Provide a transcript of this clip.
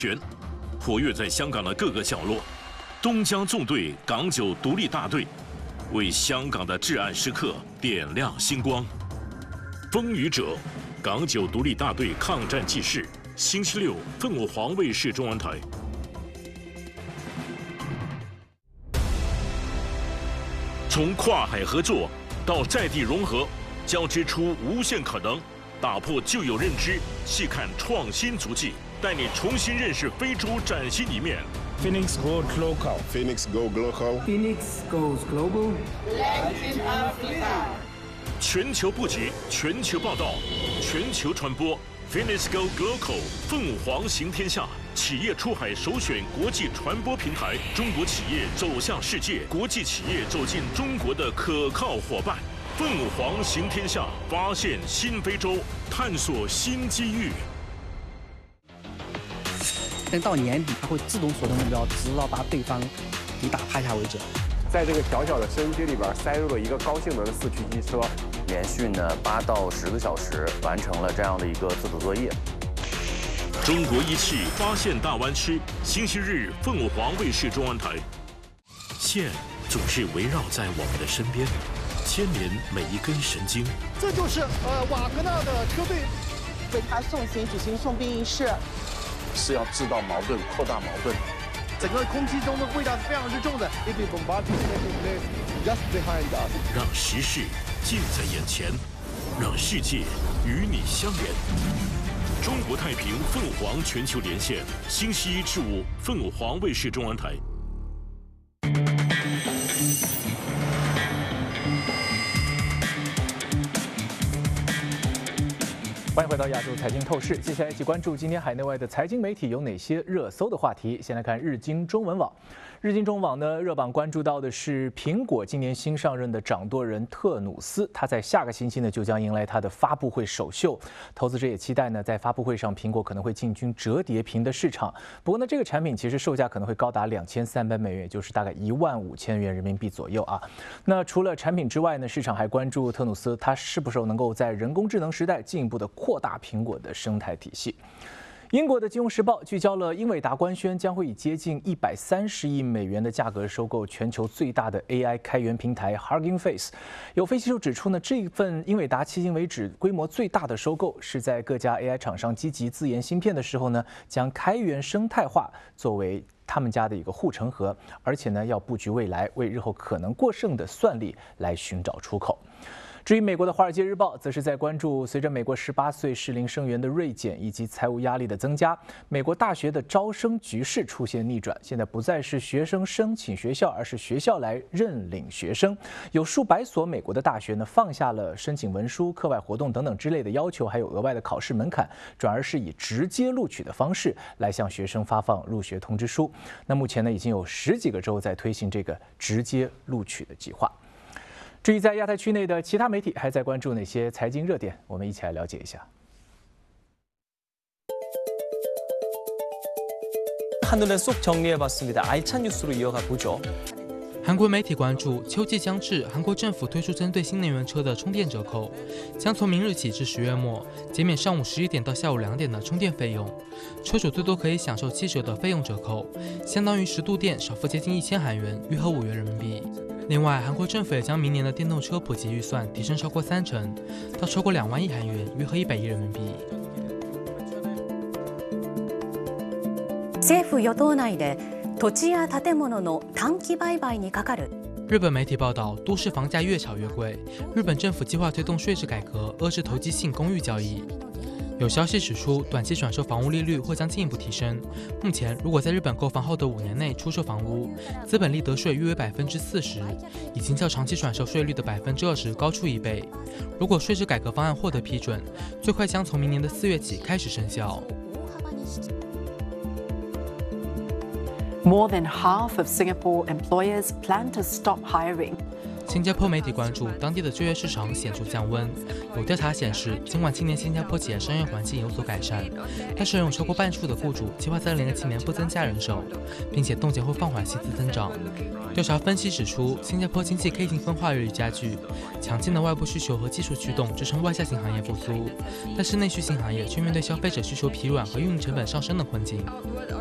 权，活跃在香港的各个角落。东江纵队港九独立大队为香港的至暗时刻点亮星光。风雨者，港九独立大队抗战纪事，星期六凤凰卫视中文台。从跨海合作到在地融合，交织出无限可能，打破旧有认知，细看创新足迹，带你重新认识非洲崭新一面。 Phoenix Go Global. Phoenix Go Global. Phoenix goes global. Latin Africa. 全球布局，全球报道，全球传播。Phoenix Go Global， 凤凰行天下，企业出海首选国际传播平台，中国企业走向世界，国际企业走进中国的可靠伙伴。凤凰行天下，发现新非洲，探索新机遇。 等到年底，它会自动锁定目标，直到把对方抵打趴下为止。 在这个小小的摄影机里边塞入了一个高性能的4驱机车， 连续8到10个小时完成了这样的一个自主作业。 中国仪器发现大湾区，星期日凤凰卫视中文台。线总是围绕在我们的身边，牵连每一根神经。 这就是瓦格纳的车队为他送行举行送殡仪式。 是要制造矛盾，扩大矛盾。 整个空气中的味道是非常之重的。 让时事近在眼前，让世界与你相连。中国太平凤凰全球连线，星期一至五凤凰卫视中文台。 欢迎回到亚洲财经透视，接下来一起关注今天海内外的财经媒体有哪些热搜的话题。先来看日经中文网。日经中文网呢，热榜关注到的是苹果今年新上任的掌舵人特努斯，他在下个星期呢就将迎来他的发布会首秀。投资者也期待呢，在发布会上苹果可能会进军折叠屏的市场。不过呢，这个产品其实售价可能会高达2300美元，也就是大概15000元人民币左右啊。那除了产品之外呢，市场还关注特努斯他是不是能够在人工智能时代进一步的扩大苹果的生态体系。英国的《金融时报》聚焦了英伟达官宣将会以接近130亿美元的价格收购全球最大的 AI 开源平台 Hugging Face。有分析就指出呢，这一份英伟达迄今为止规模最大的收购，是在各家 AI 厂商积极自研芯片的时候呢，将开源生态化作为他们家的一个护城河，而且呢，要布局未来，为日后可能过剩的算力来寻找出口。至于美国的《华尔街日报》则是在关注，随着美国18岁适龄生源的锐减以及财务压力的增加，美国大学的招生局势出现逆转。现在不再是学生申请学校，而是学校来认领学生。有数百所美国的大学呢，放下了申请文书、课外活动等等之类的要求，还有额外的考试门槛，转而是以直接录取的方式来向学生发放入学通知书。那目前呢，已经有10几个州在推行这个直接录取的计划。至于在亚太区内的其他媒体还在关注哪些财经热点，我们一起来了解一下。 한눈에 쏙 정리해봤습니다. 알찬 뉴스로 이어가 보죠. 韩国媒体关注，秋季将至，韩国政府推出针对新能源车的充电折扣，将从明日起至10月末减免上午11点到下午2点的充电费用，车主最多可以享受7折的费用折扣，相当于10度电少付接近1000韩元，约合5元人民币。另外，韩国政府也将明年的电动车普及预算提升超过30%，到超过2万亿韩元，约合100亿人民币。 政府与党内で土地や建物の短期売買にかかる。 日本媒体报道，都市房价越炒越贵，日本政府计划推动税制改革，遏制投机性公寓交易。有消息指出，短期转售房屋利率或将进一步提升。目前，如果在日本购房后的5年内出售房屋，资本利得税约为40%，已经较长期转售税率的20%高出1倍。如果税制改革方案获得批准，最快将从明年的4月起开始生效。 More than half of Singapore employers plan to stop hiring. 新加坡媒体关注当地的就业市场显著降温。有调查显示，尽管今年新加坡企业商业环境有所改善，但是有超过半数的雇主计划在2027年不增加人手，并且冻结或放缓薪资增长。调查分析指出，新加坡经济 K 型分化日益加剧，强劲的外部需求和技术驱动支撑外向型行业复苏，但是内需型行业却面对消费者需求疲软和运营成本上升的困境。